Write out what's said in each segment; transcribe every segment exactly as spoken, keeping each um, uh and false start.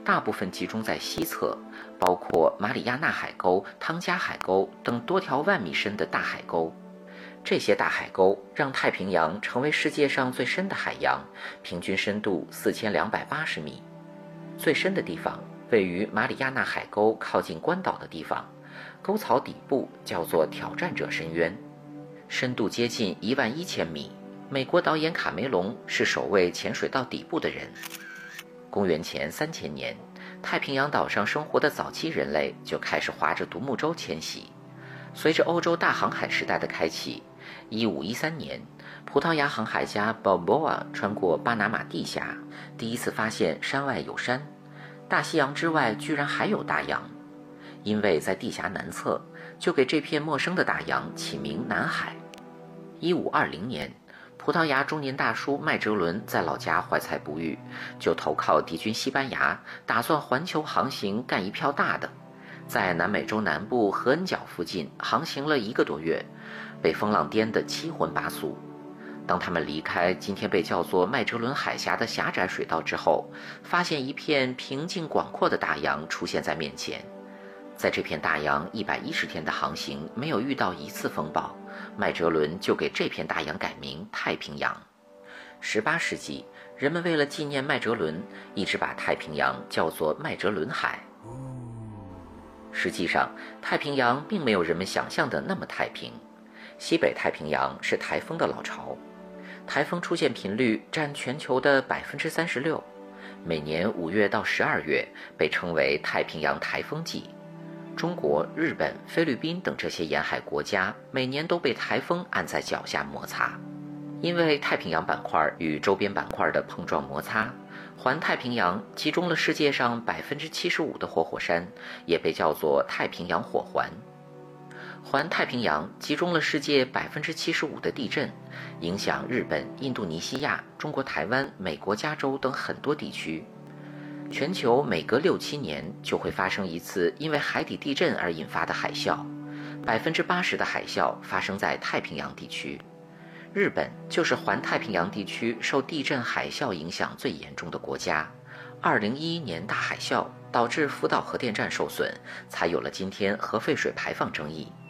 大部分集中在西侧，包括马里亚纳海沟、汤加海沟等多条万米深的大海沟。这些大海沟让太平洋成为世界上最深的海洋，平均深度四千两百八十米。最深的地方位于马里亚纳海沟靠近关岛的地方，沟槽底部叫做挑战者深渊，深度接近一万一千米。美国导演卡梅隆是首位潜水到底部的人。公元前三千年，太平洋岛上生活的早期人类就开始划着独木舟迁徙。随着欧洲大航海时代的开启，一五一三年，葡萄牙航海家 Balboa 穿过巴拿马地峡，第一次发现山外有山，大西洋之外居然还有大洋。因为在地峡南侧，就给这片陌生的大洋起名南海。一五二零年，葡萄牙中年大叔麦哲伦在老家怀才不遇，就投靠敌军西班牙，打算环球航行干一票大的。在南美洲南部合恩角附近航行了一个多月，被风浪颠得七荤八素。当他们离开今天被叫做麦哲伦海峡的狭窄水道之后，发现一片平静广阔的大洋出现在面前。在这片大洋一百一十天的航行没有遇到一次风暴，麦哲伦就给这片大洋改名太平洋。十八世纪，人们为了纪念麦哲伦，一直把太平洋叫做麦哲伦海。实际上，太平洋并没有人们想象的那么太平。西北太平洋是台风的老巢，台风出现频率占全球的 百分之三十六， 每年五月到十二月被称为太平洋台风季。中国、日本、菲律宾等这些沿海国家每年都被台风按在脚下摩擦。因为太平洋板块与周边板块的碰撞摩擦，环太平洋集中了世界上 百分之七十五 的活火山，也被叫做太平洋火环。环太平洋集中了世界 百分之七十五 的地震，影响日本、印度尼西亚、中国台湾、美国加州等很多地区。全球每隔六七年就会发生一次因为海底地震而引发的海啸， 百分之八十 的海啸发生在太平洋地区。日本就是环太平洋地区受地震海啸影响最严重的国家。二零一一年大海啸导致福岛核电站受损，才有了今天核废水排放争议。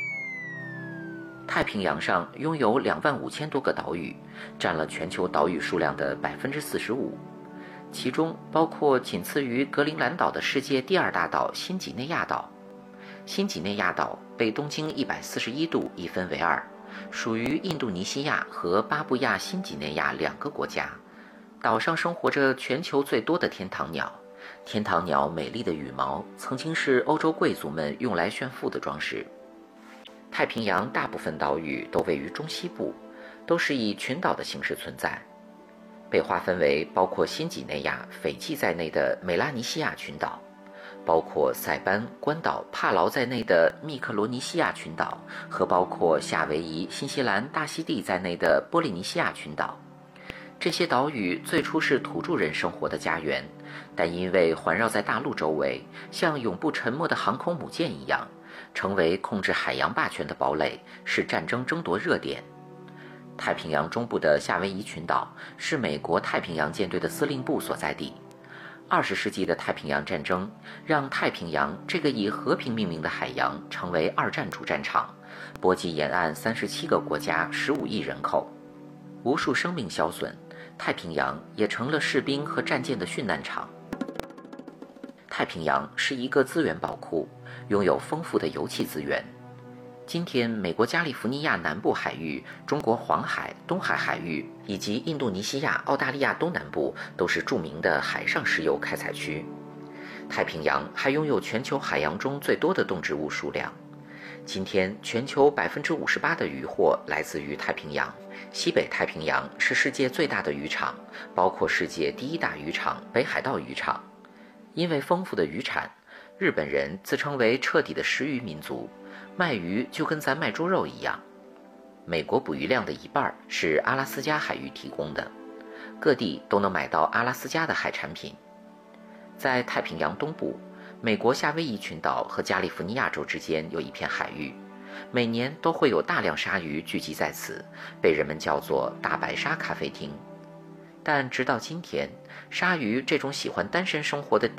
太平洋上拥有两万五千多个岛屿，占了全球岛屿数量的 百分之四十五， 其中包括仅次于格陵兰岛的世界第二大岛新几内亚岛。新几内亚岛被东经一百四十一度一分为二，属于印度尼西亚和巴布亚新几内亚两个国家。岛上生活着全球最多的天堂鸟，天堂鸟美丽的羽毛曾经是欧洲贵族们用来炫富的装饰。太平洋大部分岛屿都位于中西部，都是以群岛的形式存在，被划分为包括新几内亚、斐济在内的美拉尼西亚群岛，包括塞班、关岛、帕劳在内的密克罗尼西亚群岛，和包括夏威夷、新西兰、大溪地在内的波利尼西亚群岛。这些岛屿最初是土著人生活的家园，但因为环绕在大陆周围，像永不沉没的航空母舰一样，成为控制海洋霸权的堡垒，是战争争夺热点。太平洋中部的夏威夷群岛是美国太平洋舰队的司令部所在地。二十世纪的太平洋战争让太平洋这个以和平命名的海洋成为二战主战场，波及沿岸三十七个国家，十五亿人口，无数生命消损，太平洋也成了士兵和战舰的殉难场。太平洋是一个资源宝库，拥有丰富的油气资源。今天，美国加利福尼亚南部海域、中国黄海、东海海域以及印度尼西亚、澳大利亚东南部都是著名的海上石油开采区。太平洋还拥有全球海洋中最多的动植物数量。今天，全球 百分之五十八 的渔获来自于太平洋。西北太平洋是世界最大的渔场，包括世界第一大渔场北海道渔场。因为丰富的渔产，日本人自称为彻底的食鱼民族，卖鱼就跟咱卖猪肉一样。美国捕鱼量的一半是阿拉斯加海域提供的，各地都能买到阿拉斯加的海产品。在太平洋东部，美国夏威夷群岛和加利福尼亚州之间有一片海域，每年都会有大量鲨鱼聚集在此，被人们叫做大白鲨咖啡厅。但直到今天，鲨鱼这种喜欢单身生活的